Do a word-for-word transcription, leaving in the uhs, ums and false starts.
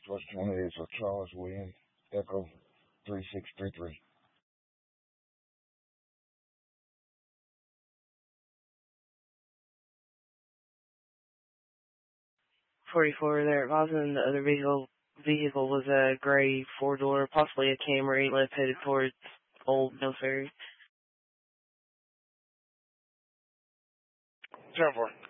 First one is a Charles Williams, Echo three six three three. forty-four there at Boston. The other vehicle vehicle was a gray four-door, possibly a Camry, left headed towards Old Mill Ferry. ten four.